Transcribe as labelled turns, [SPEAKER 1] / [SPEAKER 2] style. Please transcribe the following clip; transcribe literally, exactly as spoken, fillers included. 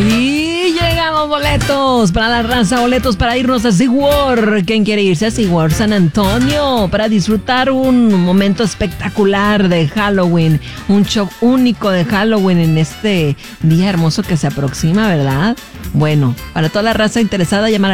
[SPEAKER 1] Y llegamos, boletos para la raza, boletos para irnos a SeaWorld. ¿Quién quiere irse a SeaWorld San Antonio para disfrutar un momento espectacular de Halloween? Un show único de Halloween en este día hermoso que se aproxima, ¿verdad? Bueno, para toda la raza interesada, llamar